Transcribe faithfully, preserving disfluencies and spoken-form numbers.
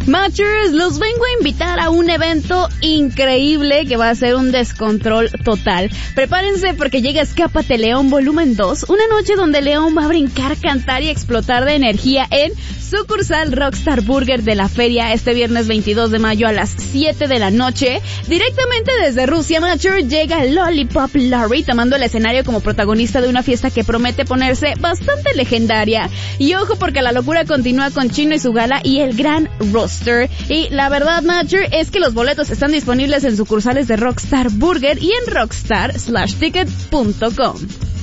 Matchers, los vengo a invitar a un evento increíble que va a ser un descontrol total. Prepárense porque llega Escápate León Volumen dos, una noche donde León va a brincar, cantar y explotar de energía en sucursal Rockstar Burger de la feria este viernes veintidós de mayo a las siete de la noche. Directamente desde Rusia, Matcher, llega Lollipop Larry tomando el escenario como protagonista de una fiesta que promete ponerse bastante legendaria. Y ojo porque la locura continúa con Chino y su gala y el gran roster. Y la verdad, Matcher, es que los boletos están disponibles en sucursales de Rockstar Burger y en rockstar slash ticket punto com.